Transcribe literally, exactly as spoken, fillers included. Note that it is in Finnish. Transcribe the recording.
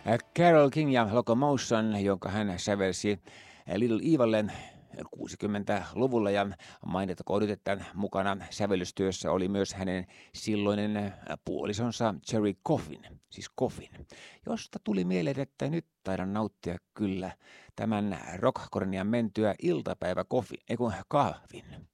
Carole King ja Locomotion, jonka hän sävelsi Little Evalle kuusikymmentäluvulla, ja mainittakoon nyt, että mukana sävellystyössä oli myös hänen silloinen puolisonsa Cherry Coffin, siis Coffin, josta tuli mieleen, että nyt taidan nauttia kyllä tämän rockkornian mentyä iltapäivä Coffin, ei kun kahvin.